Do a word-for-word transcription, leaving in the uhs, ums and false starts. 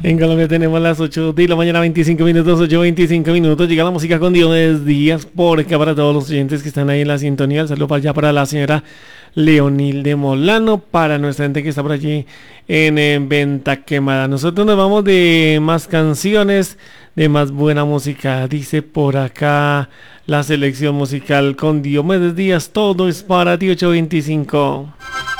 En Colombia tenemos las ocho de la mañana, veinticinco minutos, ocho veinticinco minutos. Llega la música con Diomedes Díaz por acá para todos los oyentes que están ahí en la sintonía. El saludo para allá para la señora Leonilde Molano, para nuestra gente que está por allí en, en Venta Quemada. Nosotros nos vamos de más canciones, de más buena música. Dice por acá la selección musical con Diomedes Díaz. Todo es para ti, ocho veinticinco.